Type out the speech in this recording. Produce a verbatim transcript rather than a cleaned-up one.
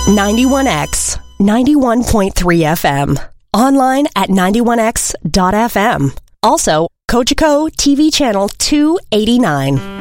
ninety-one X, ninety-one point three F M. Online at ninety-one X dot F M. Also, Cogeco T V channel two eighty-nine.